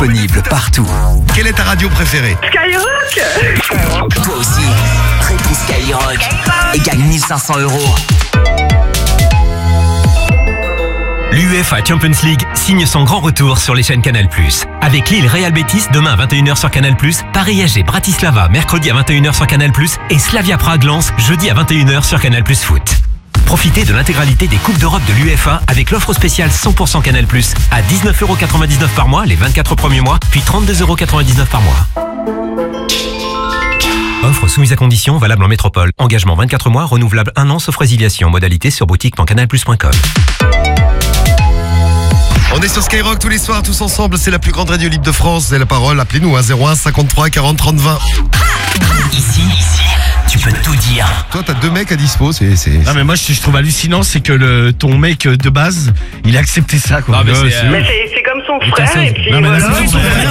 Disponible partout. Quelle est ta radio préférée? Skyrock. Toi aussi, réponds Skyrock et gagne 1500 €. L'UEFA Champions League signe son grand retour sur les chaînes Canal+. Avec Lille Real Betis demain à 21h sur Canal+, Paris AG Bratislava mercredi à 21h sur Canal+, et Slavia Prague Lens jeudi à 21h sur Canal+ Foot. Profitez de l'intégralité des Coupes d'Europe de l'UEFA avec l'offre spéciale 100% Canal+, à 19,99 € par mois les 24 premiers mois, puis 32,99 € par mois. Offre soumise à condition, valable en métropole. Engagement 24 mois, renouvelable 1 an sauf résiliation. Modalité sur boutique.canalplus.com. On est sur Skyrock tous les soirs, tous ensemble. C'est la plus grande radio libre de France. C'est la parole. Appelez-nous à 01 53 40 30 20. Ici, tu peux tout dire. Toi, t'as 2 mecs à dispo. C'est... Non mais moi je trouve hallucinant, c'est que ton mec de base, il a accepté ça quoi. Non, mais Ouais, c'est Mais c'est comme son Putain, frère et puis non, mais là, voilà. c'est son frère.